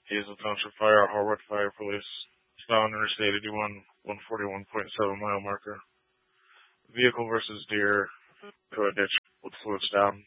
Hazel Township Fire, Harwood Fire Police. Found Interstate 81, 141.7 mile marker. Vehicle versus deer to a ditch with fluids down.